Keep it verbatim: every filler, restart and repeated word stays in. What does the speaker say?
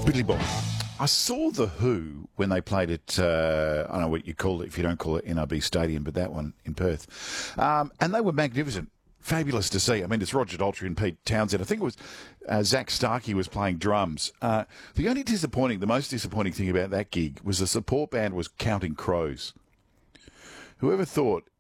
Billy Bob. I saw The Who when they played at, uh, I don't know what you call it if you don't call it N R B Stadium, but that one in Perth. Um, and they were magnificent. Fabulous to see. I mean, it's Roger Daltrey and Pete Townsend. I think it was uh, Zach Starkey was playing drums. Uh, the only disappointing, the most disappointing thing about that gig was the support band was Counting Crows. Whoever thought